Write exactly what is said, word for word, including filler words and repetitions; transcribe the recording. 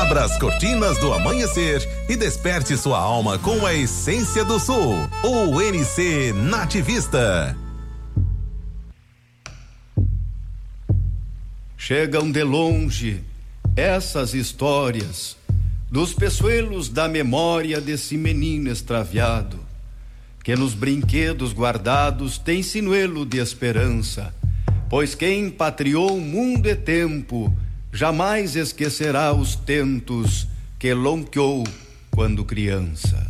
Abra as cortinas do amanhecer e desperte sua alma com a essência do sul. O N C Nativista. Chegam de longe essas histórias dos peçoelos da memória desse menino extraviado, que nos brinquedos guardados tem sinuelo de esperança, pois quem patriou mundo e tempo jamais esquecerá os tentos que lonqueou quando criança.